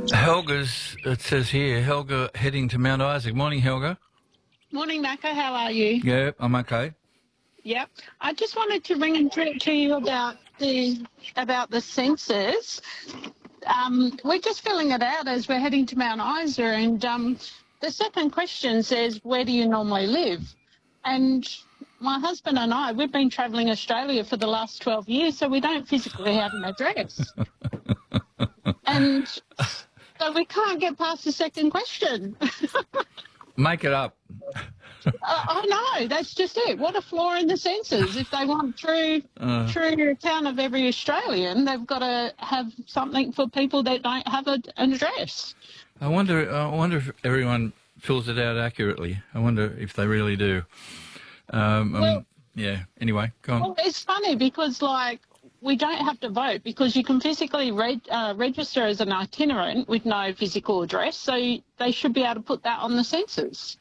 Helga's, it says here, Helga heading to Mount Isaac. Morning, Helga. Morning, Macca. How are you? Yeah, I'm okay. Yep. I just wanted to ring and talk to you about the census. We're just filling it out as we're heading to Mount Isa, and the second question says, "Where do you normally live?" And my husband and I, we've been travelling Australia for the last 12 years, so we don't physically have an address, and so we can't get past the second question. Make it up. I know, that's just it. What a flaw in the census. If they want true account of every Australian, they've got to have something for people that don't have an address. I wonder if everyone fills it out accurately. I wonder if they really do. Yeah, anyway, go on. Well, it's funny because, we don't have to vote because you can physically register as an itinerant with no physical address, so they should be able to put that on the census.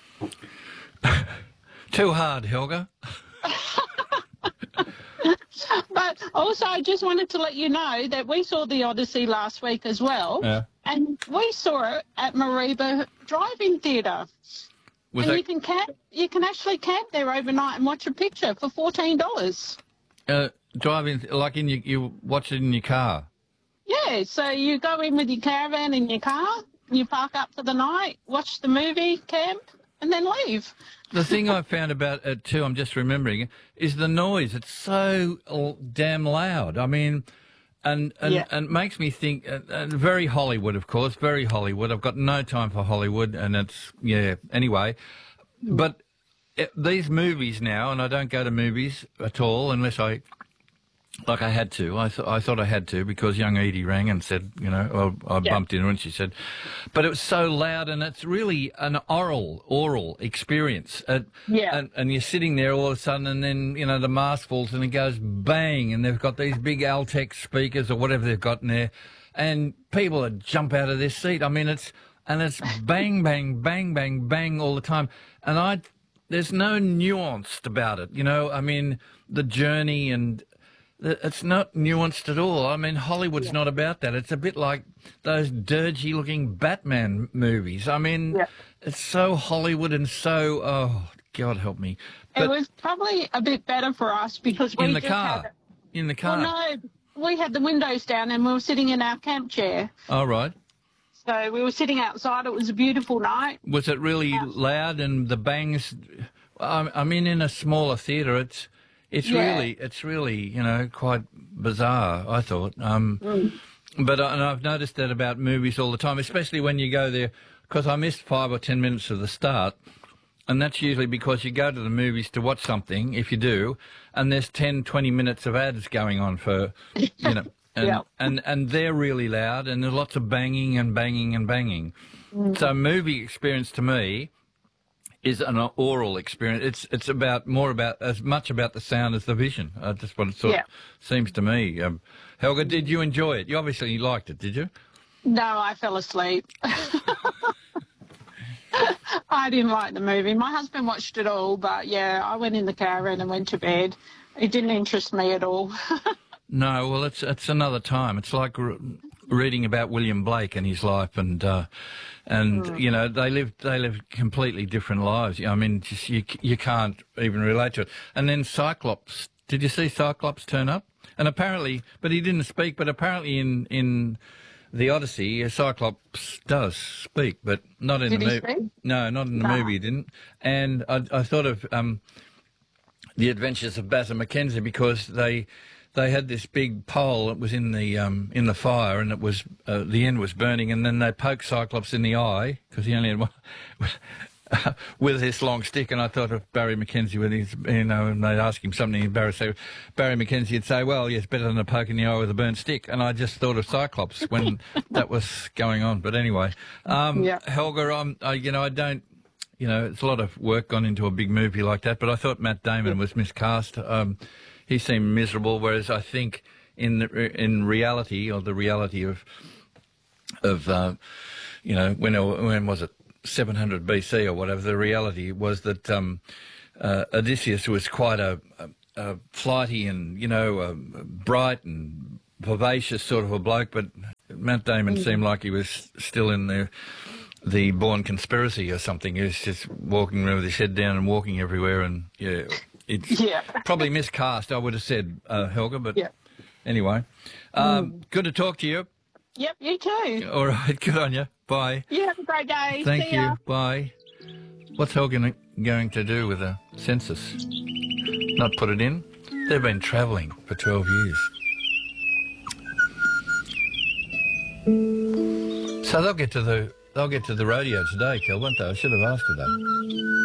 Too hard, Helga. But also, I just wanted to let you know that we saw the Odyssey last week as well, and we saw it at Mareeba Drive-In Theatre. You can actually camp there overnight and watch a picture for $14. Driving, like you watch it in your car? Yeah, so you go in with your caravan in your car, you park up for the night, watch the movie, camp, and then leave. The thing I found about it too, I'm just remembering, is the noise. It's so damn loud. I mean, and it makes me think, very Hollywood, of course, very Hollywood. I've got no time for Hollywood, and it's, anyway. But these movies now, and I don't go to movies at all unless I had to. I thought I had to because young Edie rang and said, I bumped into her and she said, but it was so loud and it's really an oral experience. And you're sitting there all of a sudden and then, the mask falls and it goes bang and they've got these big Altec speakers or whatever they've got in there and people that jump out of their seat. I mean, it's bang, bang, bang, bang, bang all the time. And there's no nuanced about it, I mean, the journey and... It's not nuanced at all. I mean, Hollywood's not about that. It's a bit like those dirgy-looking Batman movies. I mean, it's so Hollywood and so... Oh, God help me. But it was probably a bit better for us because we In the car? Well, no, we had the windows down and we were sitting in our camp chair. Oh, right. So we were sitting outside. It was a beautiful night. Was it really loud and the bangs... I mean, in a smaller theatre, It's really, quite bizarre, I thought. But and I've noticed that about movies all the time, especially when you go there, because I missed 5 or 10 minutes of the start, and that's usually because you go to the movies to watch something, if you do, and there's 10, 20 minutes of ads going on for, and they're really loud, and there's lots of banging and banging and banging. So movie experience to me is an oral experience. It's as much about the sound as the vision. Just what it sort of seems to me. Helga, did you enjoy it? You obviously liked it, did you? No, I fell asleep. I didn't like the movie. My husband watched it all, but I went in the caravan and went to bed. It didn't interest me at all. No, well, it's another time. It's like reading about William Blake and his life, and they live completely different lives. I mean, just you can't even relate to it. And then Cyclops. Did you see Cyclops turn up? And apparently, but he didn't speak. But apparently, in the Odyssey, Cyclops does speak, but not in the movie. Speak? No, not in the movie. He didn't. And I thought of the Adventures of Basil Mackenzie because they had this big pole that was in the fire, and it was the end was burning, and then they poked Cyclops in the eye because he only had one with this long stick. And I thought of Barry Mackenzie with his, and they'd ask him something, and Barry Mackenzie would say, "Well, yes, better than a poke in the eye with a burnt stick." And I just thought of Cyclops when that was going on. But anyway, Helga, I don't. It's a lot of work gone into a big movie like that, but I thought Matt Damon was miscast. He seemed miserable, whereas I think in reality, or the reality of when was it, 700 BC or whatever, the reality was that Odysseus was quite a flighty and, bright and vivacious sort of a bloke, but Matt Damon seemed like he was still in the Bourne Conspiracy or something. He was just walking around with his head down and walking everywhere, and it's probably miscast, I would have said, Helga, but anyway. Good to talk to you. Yep, you too. All right, good on you. Bye. You have a great day. Thank See you. ya. Bye. What's Helga going to do with a census? Not put it in? They've been travelling for 12 years. So they'll get to the rodeo today, Kel, won't they? I should have asked her that.